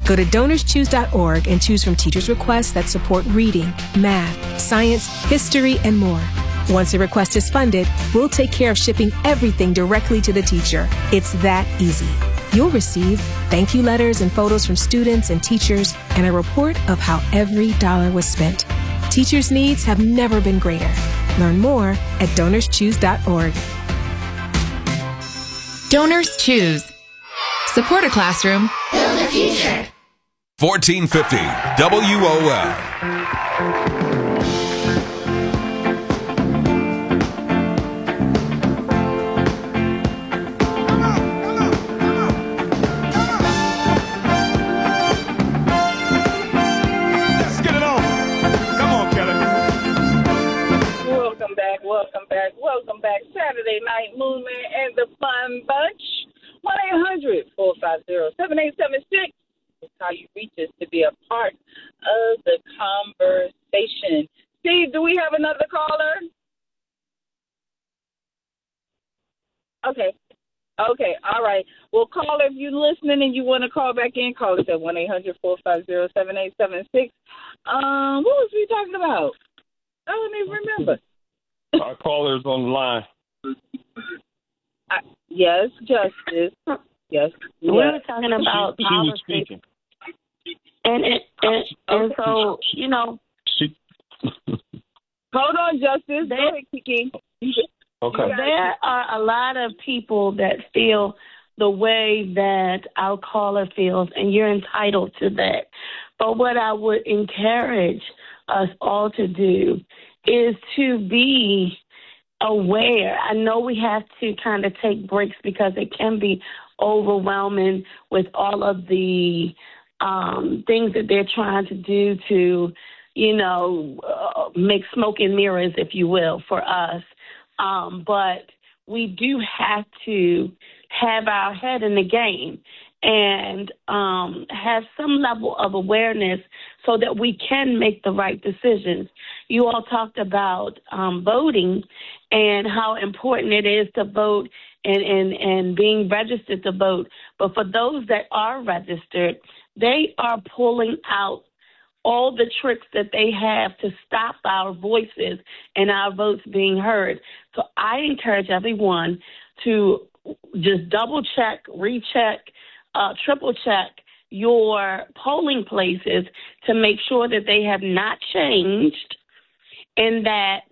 Go to DonorsChoose.org and choose from teachers' requests that support reading, math, science, history, and more. Once a request is funded, we'll take care of shipping everything directly to the teacher. It's that easy. You'll receive thank you letters and photos from students and teachers and a report of how every dollar was spent. Teachers' needs have never been greater. Learn more at DonorsChoose.org. Donors Choose. Support a classroom. Build a future. 1450 WOL. Welcome back. Saturday Night Movement and the Fun Bunch. 1-800-450-7876 is how you reach us to be a part of the conversation. Steve, do we have another caller? Okay. All right. Well, caller, if you're listening and you want to call back in, call us at 1-800-450-7876. What was we talking about? I don't even remember. Our caller's on the line. Yes, Justice. Yes. We were talking about she was policy. speaking. And so, you know. Hold on, Justice. Go ahead, Kiki. Okay. There are a lot of people that feel the way that our caller feels, and you're entitled to that. But what I would encourage us all to do is to be aware. I know we have to kind of take breaks because it can be overwhelming with all of the things that they're trying to do to, make smoke and mirrors, if you will, for us. But we do have to have our head in the game and have some level of awareness so that we can make the right decisions. You all talked about voting and how important it is to vote and being registered to vote. But for those that are registered, they are pulling out all the tricks that they have to stop our voices and our votes being heard. So I encourage everyone to just double check, recheck, triple check your polling places to make sure that they have not changed and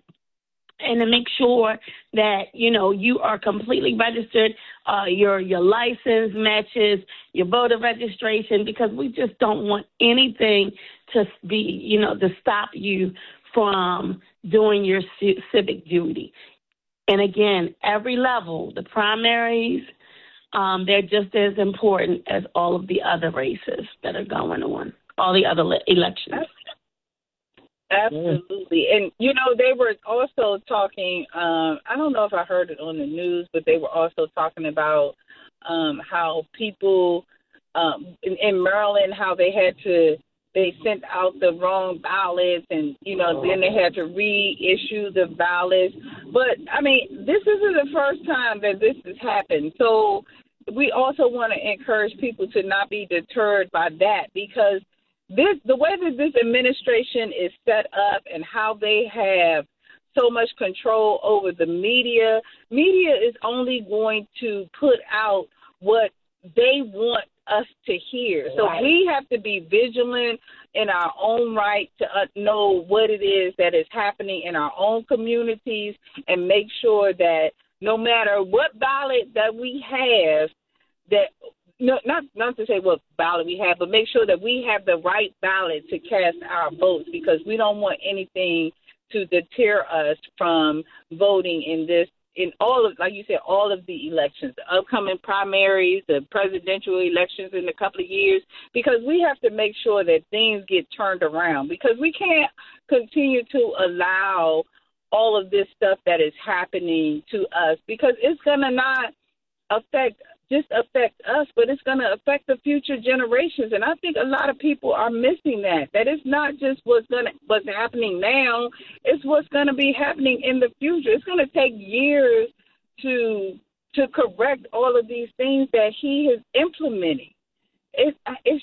to make sure that, you are completely registered, your license matches your voter registration, because we just don't want anything to be, to stop you from doing your civic duty. And again, every level, the primaries, they're just as important as all of the other races that are going on, all the other elections. Absolutely. And, they were also talking, I don't know if I heard it on the news, but they were also talking about how people in Maryland, how they sent out the wrong ballots and, then they had to reissue the ballots. But, this isn't the first time that this has happened. So we also want to encourage people to not be deterred by that, because the way that this administration is set up and how they have so much control over the media is only going to put out what they want us to hear. So we have to be vigilant in our own right to know what it is that is happening in our own communities and make sure that no matter what ballot that we have, that not to say what ballot we have, but make sure that we have the right ballot to cast our votes, because we don't want anything to deter us from voting in all of, like you said, all of the elections, the upcoming primaries, the presidential elections in a couple of years, because we have to make sure that things get turned around, because we can't continue to allow all of this stuff that is happening to us, because it's going to not affect us, but it's going to affect the future generations. And I think a lot of people are missing that it's not just what's happening now, it's what's going to be happening in the future. It's going to take years to correct all of these things that he is implementing. It's just crazy.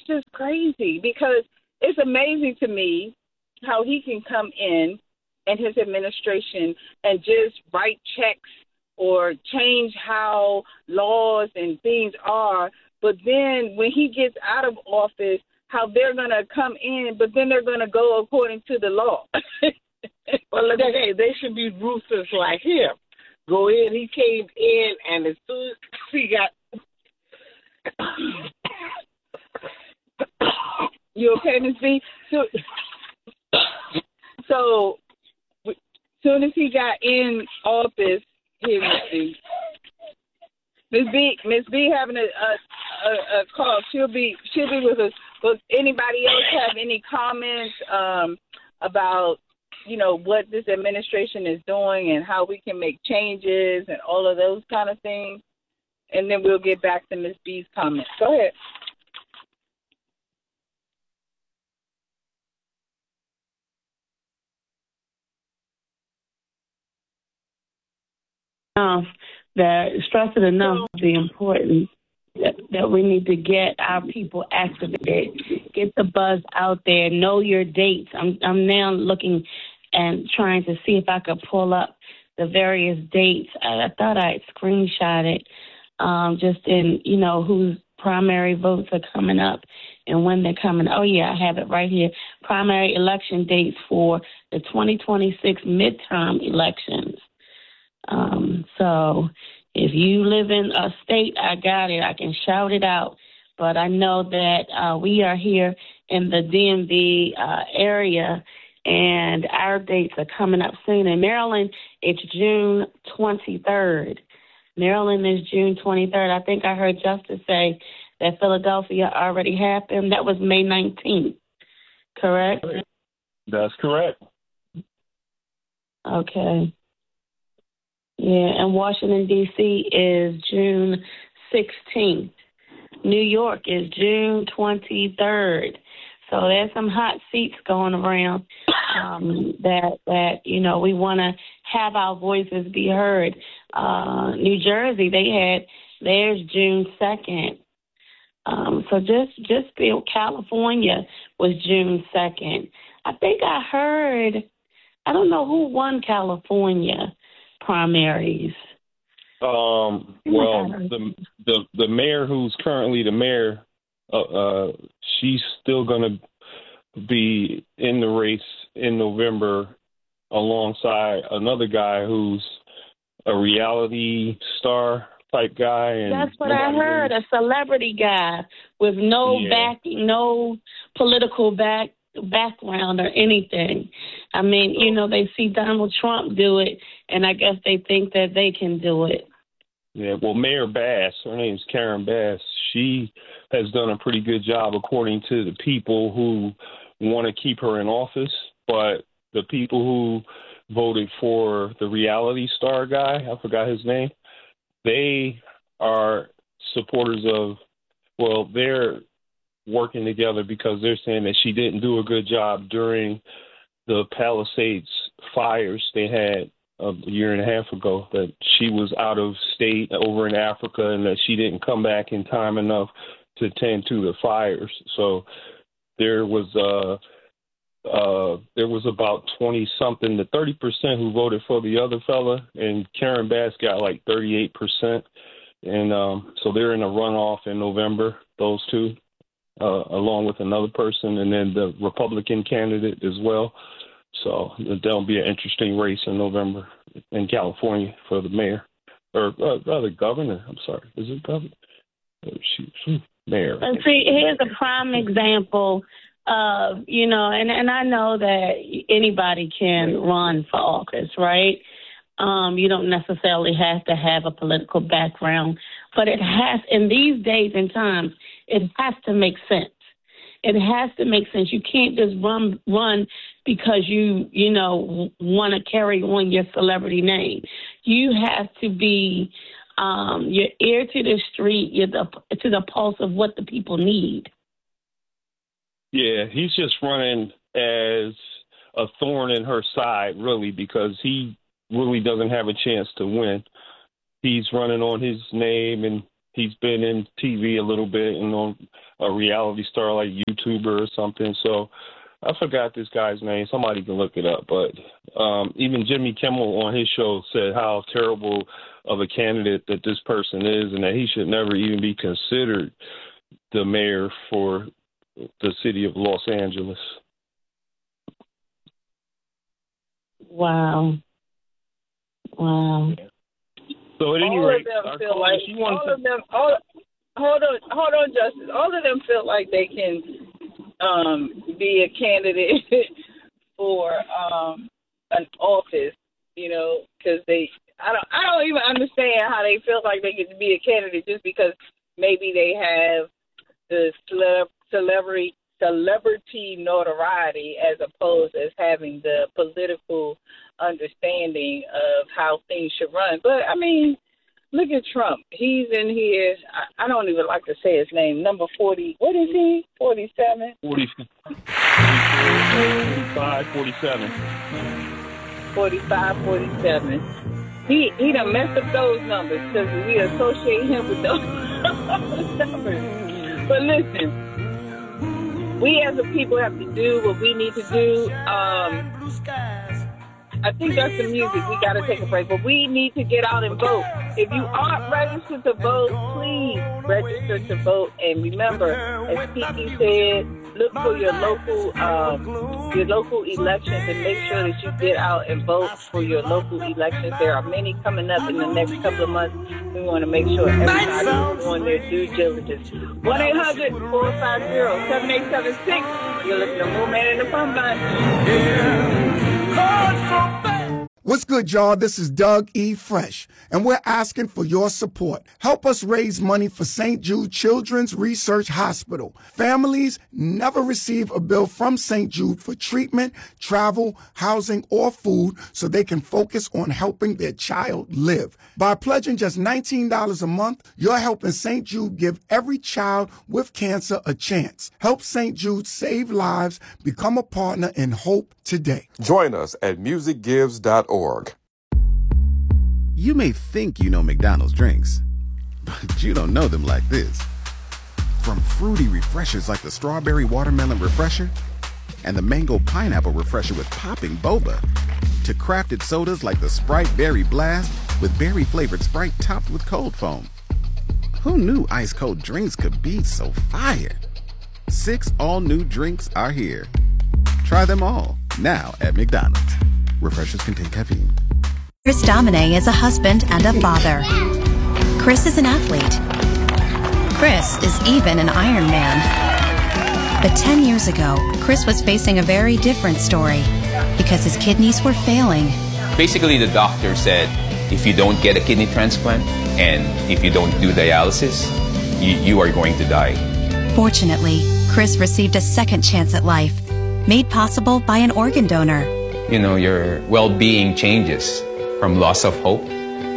crazy because it's amazing to me how he can come in and his administration and just write checks or change how laws and things are. But then when he gets out of office, how they're going to come in, but then they're going to go according to the law. Well, hey, they should be ruthless like him. Go in. He came in, and as soon as he got... You okay, Ms. B? So as soon as he got in office, here, Ms. B having a call. She'll be with us. But anybody else have any comments about, what this administration is doing and how we can make changes and all of those kind of things? And then we'll get back to Ms. B's comments. Go ahead. That stressing enough the importance that we need to get our people activated, get the buzz out there, know your dates. I'm now looking and trying to see if I could pull up the various dates. I thought I'd screenshot it just in, whose primary votes are coming up and when they're coming. Oh, yeah, I have it right here. Primary election dates for the 2026 midterm elections. So if you live in a state, I got it. I can shout it out. But I know that we are here in the DMV area, and our dates are coming up soon. In Maryland, it's June 23rd. Maryland is June 23rd. I think I heard Justice say that Philadelphia already happened. That was May 19th, correct? That's correct. Okay. Yeah, and Washington, D.C. is June 16th. New York is June 23rd. So there's some hot seats going around that we want to have our voices be heard. New Jersey, theirs June 2nd. So just feel California was June 2nd. I think I heard, I don't know who won California primaries. Well, the mayor who's currently the mayor, she's still going to be in the race in November alongside another guy who's a reality star type guy. And that's what I heard, a celebrity guy with no backing, no political background or anything. I mean, they see Donald Trump do it, and I guess they think that they can do it. Yeah, well, Mayor Bass, her name's Karen Bass, she has done a pretty good job according to the people who want to keep her in office, but the people who voted for the reality star guy, I forgot his name, they are supporters of, they're working together because they're saying that she didn't do a good job during the Palisades fires they had a year and a half ago, that she was out of state over in Africa and that she didn't come back in time enough to tend to the fires. So there was about 20 something to 30% who voted for the other fella, and Karen Bass got like 38%. And so they're in a runoff in November, those two, along with another person, and then the Republican candidate as well. So there'll be an interesting race in November in California for the mayor, or rather governor. I'm sorry, is it governor? Mayor. And see, here's a prime example of, and I know that anybody can run for office, right? You don't necessarily have to have a political background, but it has, in these days and times, it has to make sense. It has to make sense. You can't just run because you want to carry on your celebrity name. You have to be your ear to the street, to the pulse of what the people need. Yeah, he's just running as a thorn in her side, really, because he really doesn't have a chance to win. He's running on his name, and he's been in TV a little bit and on a reality star, like YouTuber or something. So I forgot this guy's name. Somebody can look it up. But even Jimmy Kimmel on his show said how terrible of a candidate that this person is, and that he should never even be considered the mayor for the city of Los Angeles. Wow. So at any rate, hold on, Justice. All of them feel like they can be a candidate for an office, you know, because I don't even understand how they feel like they could be a candidate just because maybe they have the celebrity notoriety as opposed as having the political understanding of how things should run. But I mean, look at Trump. He's in here. I don't even like to say his name. Number 40. What is he? 47? 45, 47. 45, 47. He done messed up those numbers because we associate him with those numbers. But listen, we as a people have to do what we need to do. I think that's the music. We got to take a break. But we need to get out and vote. If you aren't registered to vote, please register to vote. And remember, as Kiki said, look for your local elections and make sure that you get out and vote for your local elections. There are many coming up in the next couple of months. We want to make sure everybody is doing their due diligence. 1-800-450-7876. You're listening to Movement in the Fun Bunch. What's good, y'all? This is Doug E. Fresh, and we're asking for your support. Help us raise money for St. Jude Children's Research Hospital. Families never receive a bill from St. Jude for treatment, travel, housing, or food so they can focus on helping their child live. By pledging just $19 a month, you're helping St. Jude give every child with cancer a chance. Help St. Jude save lives. Become a partner in hope today. Join us at musicgives.org. You may think you know McDonald's drinks, but you don't know them like this. From fruity refreshers like the Strawberry Watermelon Refresher and the Mango Pineapple Refresher with popping boba, to crafted sodas like the Sprite Berry Blast with berry-flavored Sprite topped with cold foam. Who knew ice-cold drinks could be so fire? 6 all-new drinks are here. Try them all, now at McDonald's. Refreshers contain caffeine. Chris Domine is a husband and a father. Chris is an athlete. Chris is even an Iron Man. But 10 years ago, Chris was facing a very different story because his kidneys were failing. Basically, the doctor said, if you don't get a kidney transplant and if you don't do dialysis, you are going to die. Fortunately, Chris received a second chance at life, made possible by an organ donor. You know, your well-being changes from loss of hope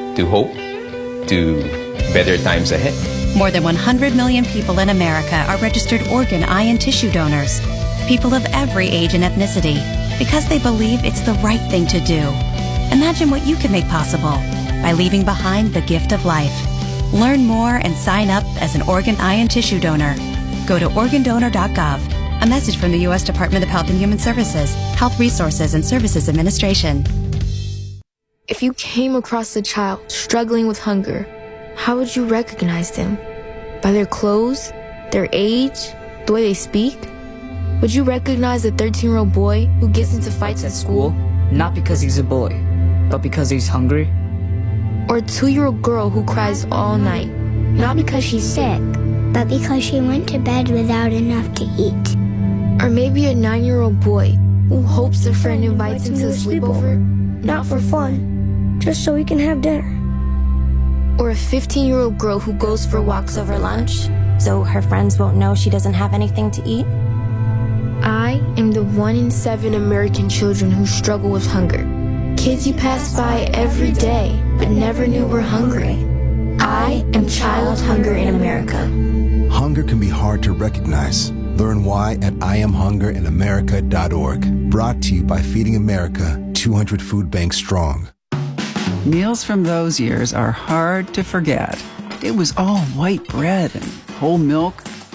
to better times ahead. More than 100 million people in America are registered organ, eye, and tissue donors. People of every age and ethnicity, because they believe it's the right thing to do. Imagine what you can make possible by leaving behind the gift of life. Learn more and sign up as an organ, eye, and tissue donor. Go to organdonor.gov. A message from the U.S. Department of Health and Human Services, Health Resources and Services Administration. If you came across a child struggling with hunger, how would you recognize them? By their clothes, their age, the way they speak? Would you recognize a 13-year-old boy who gets into fights at school? Not because he's a boy, but because he's hungry? Or a 2-year-old girl who cries all night? Not because she's sick, but because she went to bed without enough to eat. Or maybe a 9-year-old boy who hopes a friend invites him to a sleepover, not for fun, just so he can have dinner. Or a 15-year-old girl who goes for walks over lunch, so her friends won't know she doesn't have anything to eat. I am the 1 in 7 American children who struggle with hunger. Kids you pass by every day, but never knew were hungry. I am Child Hunger in America. Hunger can be hard to recognize. Learn why at IamHungerInAmerica.org. Brought to you by Feeding America, 200 food banks strong. Meals from those years are hard to forget. It was all white bread and whole milk,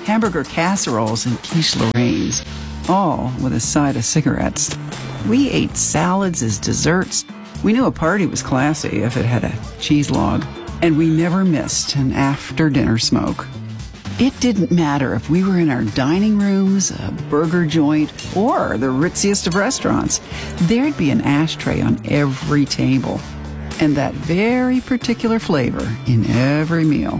hamburger casseroles and quiche Lorraines, all with a side of cigarettes. We ate salads as desserts. We knew a party was classy if it had a cheese log, and we never missed an after-dinner smoke. It didn't matter if we were in our dining rooms, a burger joint, or the ritziest of restaurants. There'd be an ashtray on every table, and that very particular flavor in every meal.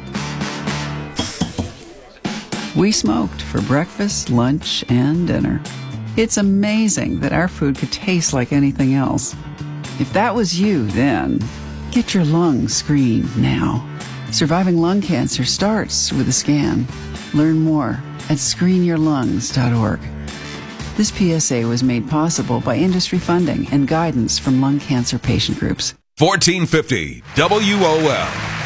We smoked for breakfast, lunch, and dinner. It's amazing that our food could taste like anything else. If that was you then, get your lungs screened now. Surviving lung cancer starts with a scan. Learn more at screenyourlungs.org. This PSA was made possible by industry funding and guidance from lung cancer patient groups. 1450 WOL.